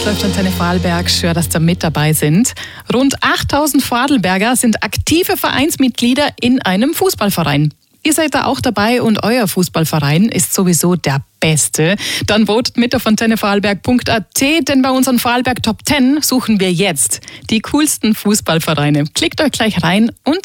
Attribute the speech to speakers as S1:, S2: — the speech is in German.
S1: Jetzt läuft Antenne Vorarlberg. Schön, dass ihr mit dabei sind. Rund 8000 Vorarlberger sind aktive Vereinsmitglieder in einem Fußballverein. Ihr seid da auch dabei und euer Fußballverein ist sowieso der beste. Dann votet mit auf antennevorarlberg.at, denn bei unseren Vorarlberg Top 10 suchen wir jetzt die coolsten Fußballvereine. Klickt euch gleich rein und